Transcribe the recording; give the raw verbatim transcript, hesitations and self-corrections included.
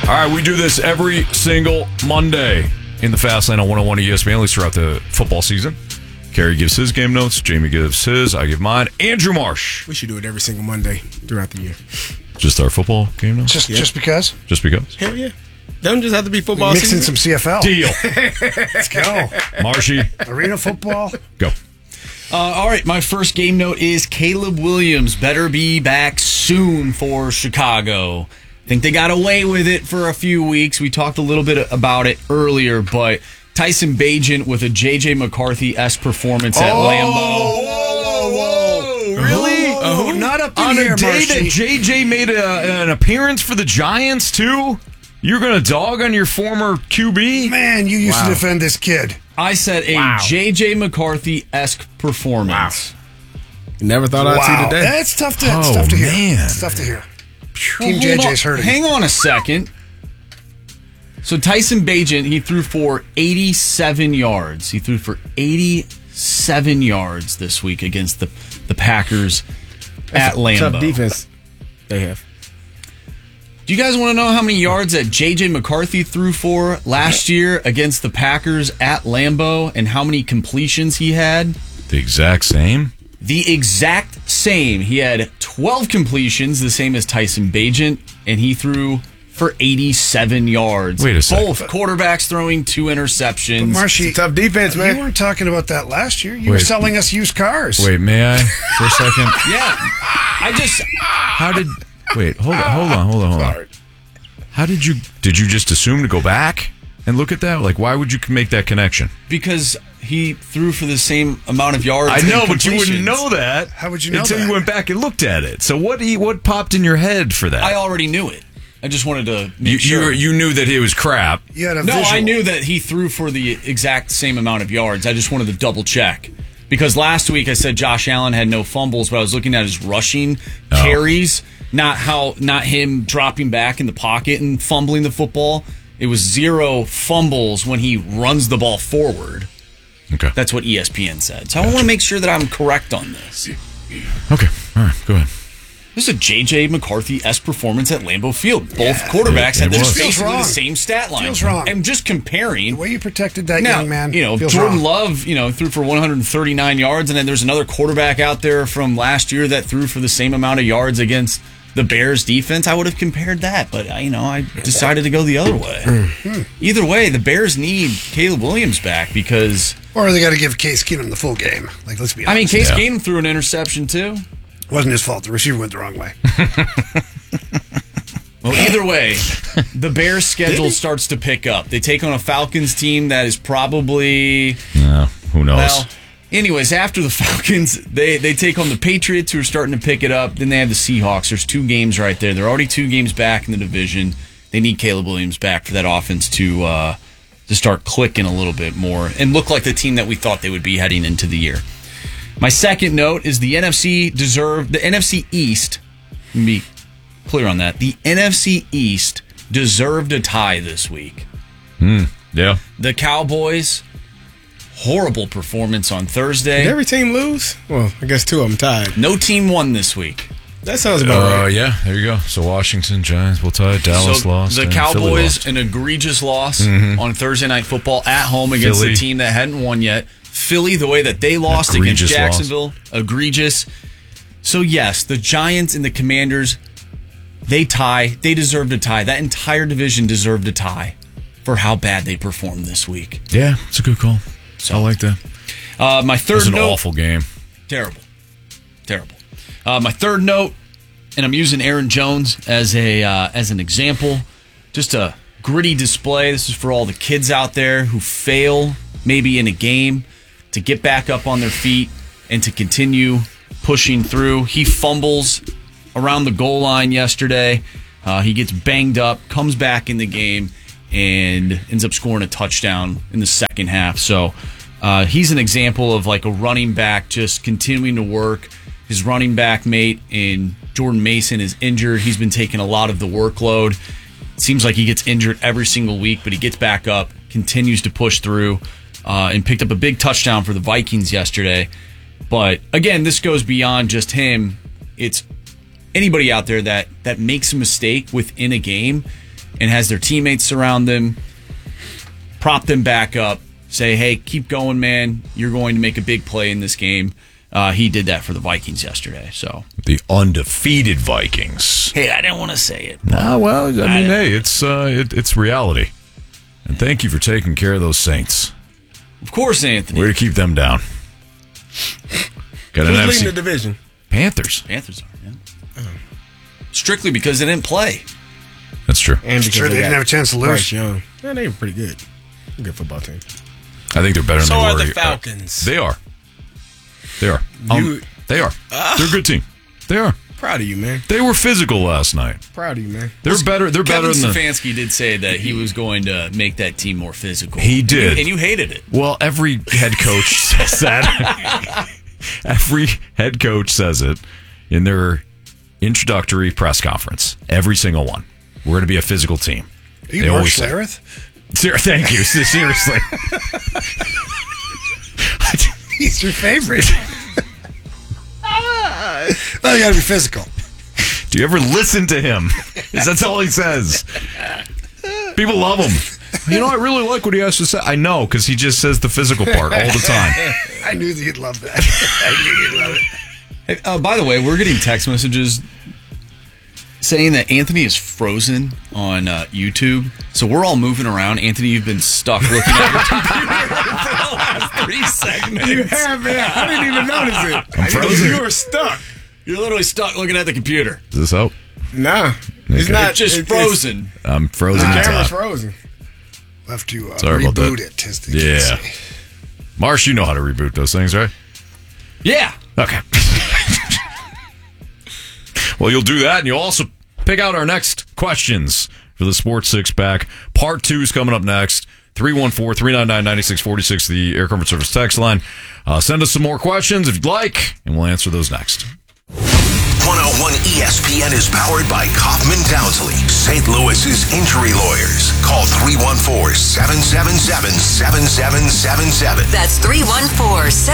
All right, we do this every single Monday in the Fast Lane on one oh one E S P N, at least throughout the football season. Kerry gives his game notes. Jamie gives his. I give mine. Andrew Marsh. We should do it every single Monday throughout the year. Just our football game notes? Just Yeah. just because? Just because? Hell yeah. Doesn't just have to be football Mix in season. some C F L. Deal. Let's go. Marshy, Arena football. go. Uh, all right, my first game note is Caleb Williams better be back soon for Chicago. I think they got away with it for a few weeks. We talked a little bit about it earlier, but Tyson Bagent with a J J McCarthy-esque performance at Lambeau. Whoa, whoa, really? Oh, not up in On here, a day Marshy. that J J made a, an appearance for the Giants, too? You're going to dog on your former Q B? Man, you used Wow. to defend this kid. I said a Wow. J J McCarthy-esque performance. Never thought I'd Wow. see today. That's tough to, it's Oh, tough to hear. man. It's tough to hear. Well, Team hold J J's on- hurting. Hang on a second. So Tyson Bagent, he threw for eighty-seven yards. He threw for eighty-seven yards this week against the, the Packers at Lambeau. Tough defense they have. Do you guys want to know how many yards that J J McCarthy threw for last year against the Packers at Lambeau and how many completions he had? The exact same? The exact same. He had twelve completions, the same as Tyson Bagent, and he threw for eighty-seven yards. Wait a second. Both quarterbacks throwing two interceptions. Marshy, Tough defense, man. you weren't talking about that last year. You were Wait. selling us used cars. Wait, may I for a second? Yeah. I just How did... Wait, hold on, hold on, hold on, hold on. Sorry. How did you... Did you just assume to go back and look at that? Like, why would you make that connection? because he threw for the same amount of yards. I and know, but you completions. wouldn't know that. How would you know until that? you went back and looked at it? So what? What popped in your head for that? I already knew it. I just wanted to make you, sure. you you knew that it was crap. You had a No, visual. I knew that he threw for the exact same amount of yards. I just wanted to double check. Because last week I said Josh Allen had no fumbles, but I was looking at his rushing Oh. carries, not how not him dropping back in the pocket and fumbling the football. It was zero fumbles when he runs the ball forward. Okay. That's what E S P N said. So I want to make sure that I'm correct on this. Okay. All right. Go ahead. This is a J J McCarthy-esque performance at Lambeau Field. Both quarterbacks it- had it this was. Feels basically wrong. the same stat line. Feels wrong. I'm just comparing. The way you protected that Now, young man. you know, feels Jordan wrong. Love, you know, threw for one hundred thirty-nine yards, and then there's another quarterback out there from last year that threw for the same amount of yards against the Bears defense. I would have compared that, but I, you know, I decided to go the other way. Either way, the Bears need Caleb Williams back because Or they got to give Case Keenum the full game. Like, let's be honest. I mean, Case Yeah. Keenum threw an interception too. It wasn't his fault. The receiver went the wrong way. Well, either way, the Bears' schedule starts to pick up. They take on a Falcons team that is probably No, who knows? well. Anyways, after the Falcons, they, they take on the Patriots, who are starting to pick it up. Then they have the Seahawks. There's two games right there. They're already two games back in the division. They need Caleb Williams back for that offense to uh, to start clicking a little bit more and look like the team that we thought they would be heading into the year. My second note is the N F C deserved the N F C East. Let me be clear on that. The N F C East deserved a tie this week. Yeah. The Cowboys, horrible performance on Thursday. Did every team lose? Well, I guess two of them tied. No team won this week. That sounds about Uh, right. yeah. There you go. So Washington Giants will tie. Dallas so lost. the and Philly Cowboys, lost. Mm-hmm. an egregious loss on Thursday Night Football at home against Philly. a team that hadn't won yet. Philly, the way that they lost Egregious against Jacksonville, egregious. So yes, the Giants and the Commanders, they tie. They deserved a tie. That entire division deserved a tie for how bad they performed this week. Yeah, it's a good call. I like that. Uh, my It third was an note, awful game. terrible, terrible. Uh, my third note, and I'm using Aaron Jones as a uh, as an example, just a gritty display. This is for all the kids out there who fail maybe in a game to get back up on their feet and to continue pushing through. He fumbles around the goal line yesterday. Uh, he gets banged up, comes back in the game, and ends up scoring a touchdown in the second half. So uh, he's an example of like a running back just continuing to work. His running back mate in Jordan Mason is injured. He's been taking a lot of the workload. It seems like he gets injured every single week, but he gets back up, continues to push through, uh, and picked up a big touchdown for the Vikings yesterday. But again, this goes beyond just him. It's anybody out there that, that makes a mistake within a game. and has their teammates surround them, prop them back up, say, hey, keep going, man. You're going to make a big play in this game. Uh, he did that for the Vikings yesterday. So The undefeated Vikings. hey, I didn't want to say it. Nah, well, I mean, hey, it's uh, it, it's reality. And thank you for taking care of those Saints. Of course, Anthony. Way to keep them down. Got an Who's F leading C the division? Panthers. Panthers are, yeah. Strictly because they didn't play. That's true. And because Sure, they didn't got have a chance to lose. Bryce Young. Yeah, they were pretty good. Good football team. I think they're better than So they are were. the Falcons. They are. They are. Um, You- they are. They're a good team. They are. Proud of you, man. They were physical last night. Proud of you, man. They're better. They're better Kevin than the. Stefanski did say that he was going to make that team more physical. He And did. you- and you hated it. Well, every head coach says that. Every head coach says it in their introductory press conference. Every single one. We're going to be a physical team. Are you They Mark always say- Schlereth? Ser- Thank you. Seriously. He's your favorite. Well, you got to be physical. Do you ever listen to him? 'Cause that's all he says. People love him. You know, I really like what he has to say. I know, because he just says the physical part all the time. I knew that you'd love that. I knew you'd love it. Hey, uh, by the way, we're getting text messages saying that Anthony is frozen on uh, YouTube. So we're all moving around. Anthony, you've been stuck looking at your computer for the last three segments. You have, man. I didn't even notice it. I'm I didn't- frozen. You were stuck. You're literally stuck looking at the computer. Is this out? Nah. It's Okay. not. It's just it's- frozen. I'm frozen The in camera's time. frozen. We'll have to uh, Sorry about reboot that. it. As the kids Yeah. say. Marsh, you know how to reboot those things, right? Yeah. Okay. Well, you'll do that, and you'll also pick out our next questions for the Sports Six Pack. Part two is coming up next. three one four, three nine nine, nine six four six, the Air Comfort Service text line. Uh, send us some more questions if you'd like, and we'll answer those next. one oh one E S P N is powered by Kaufman Townsley, Saint Louis's injury lawyers. Call three one four, seven seven seven, seven seven seven seven. That's three one four, seven